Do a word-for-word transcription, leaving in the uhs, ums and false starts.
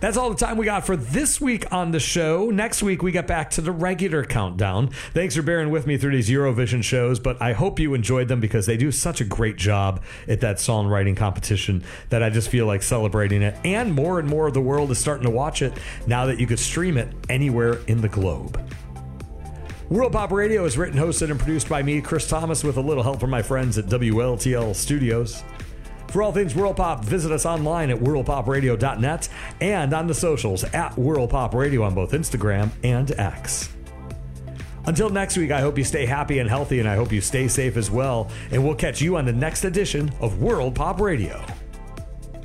That's all the time we got for this week on the show. Next week, we get back to the regular countdown. Thanks for bearing with me through these Eurovision shows, but I hope you enjoyed them because they do such a great job at that songwriting competition that I just feel like celebrating it. And more and more of the world is starting to watch it now that you could stream it anywhere in the globe. World Pop Radio is written, hosted, and produced by me, Chris Thomas, with a little help from my friends at W L T L Studios. For all things World Pop, visit us online at world pop radio dot net and on the socials at World Pop Radio on both Instagram and X. Until next week, I hope you stay happy and healthy, and I hope you stay safe as well. And we'll catch you on the next edition of World Pop Radio.